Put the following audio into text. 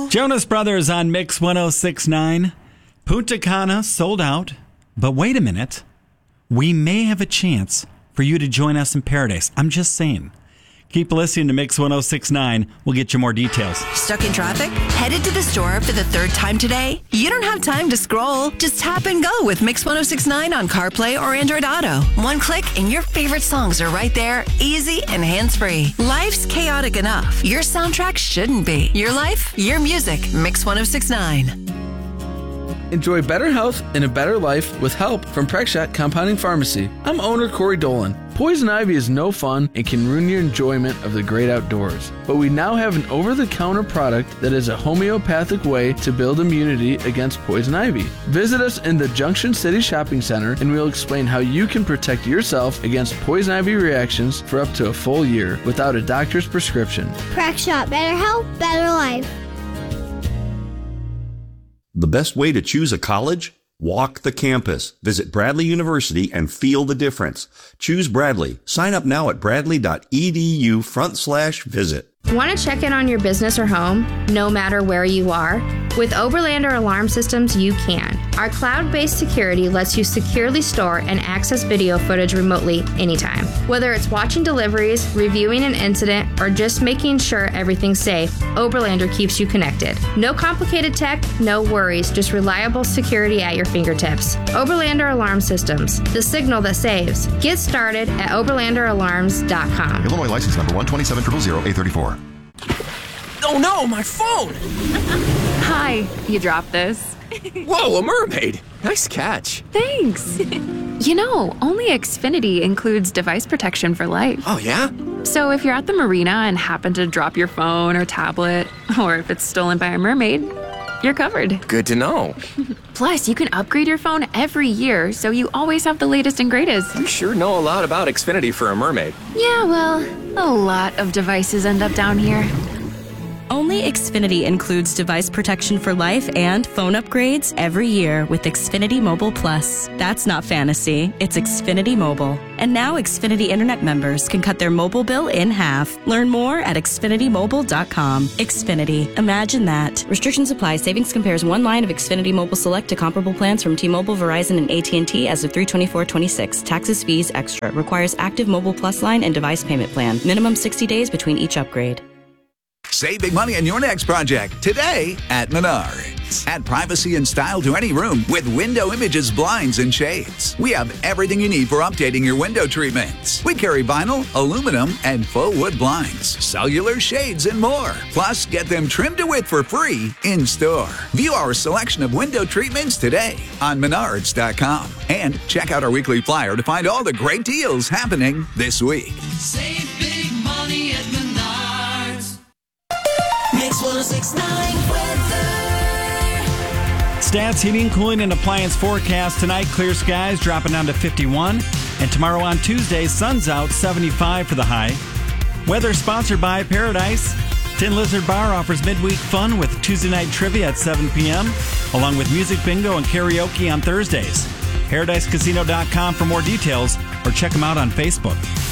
Jonas Brothers on Mix 106.9. Punta Cana sold out. But wait a minute. We may have a chance for you to join us in paradise. I'm just saying. Keep listening to Mix 106.9. We'll get you more details. Stuck in traffic? Headed to the store for the third time today? You don't have time to scroll. Just tap and go with Mix 106.9 on CarPlay or Android Auto. One click and your favorite songs are right there, easy and hands-free. Life's chaotic enough. Your soundtrack shouldn't be. Your life, your music. Mix 106.9. Enjoy better health and a better life with help from Prexshot Compounding Pharmacy. I'm owner Corey Dolan. Poison ivy is no fun and can ruin your enjoyment of the great outdoors. But we now have an over-the-counter product that is a homeopathic way to build immunity against poison ivy. Visit us in the Junction City Shopping Center and we'll explain how you can protect yourself against poison ivy reactions for up to a full year without a doctor's prescription. Prexshot, better health, better life. The best way to choose a college? Walk the campus. Visit Bradley University and feel the difference. Choose Bradley. Sign up now at bradley.edu/visit. Want to check in on your business or home, no matter where you are? With Oberlander Alarm Systems, you can. Our cloud-based security lets you securely store and access video footage remotely anytime. Whether it's watching deliveries, reviewing an incident, or just making sure everything's safe, Oberlander keeps you connected. No complicated tech, no worries, just reliable security at your fingertips. Oberlander Alarm Systems, the signal that saves. Get started at oberlanderalarms.com. Illinois license number 12700A34. Oh no, my phone! Hi, you dropped this. Whoa, a mermaid! Nice catch. Thanks. You know, only Xfinity includes device protection for life. Oh, yeah? So if you're at the marina and happen to drop your phone or tablet, or if it's stolen by a mermaid, you're covered. Good to know. Plus, you can upgrade your phone every year, so you always have the latest and greatest. You sure know a lot about Xfinity for a mermaid. Yeah, well, a lot of devices end up down here. Only Xfinity includes device protection for life and phone upgrades every year with Xfinity Mobile Plus. That's not fantasy, it's Xfinity Mobile. And now Xfinity Internet members can cut their mobile bill in half. Learn more at xfinitymobile.com. Xfinity. Imagine that. Restrictions apply. Savings compares one line of Xfinity Mobile Select to comparable plans from T-Mobile, Verizon, and AT&T as of 3/24/26. Taxes, fees, extra. Requires active Mobile Plus line and device payment plan. Minimum 60 days between each upgrade. Save big money on your next project today at Menards. Add privacy and style to any room with Window Images blinds and shades. We have everything you need for updating your window treatments. We carry vinyl, aluminum, and faux wood blinds, cellular shades, and more. Plus, get them trimmed to width for free in store. View our selection of window treatments today on Menards.com. And check out our weekly flyer to find all the great deals happening this week. Save big money at Menards. Mix 106.9 weather. Stats, heating, cooling, and appliance forecast tonight. Clear skies dropping down to 51. And tomorrow on Tuesday, sun's out, 75 for the high. Weather sponsored by Paradise. Tin Lizard Bar offers midweek fun with Tuesday night trivia at 7 p.m. along with music bingo and karaoke on Thursdays. ParadiseCasino.com for more details or check them out on Facebook.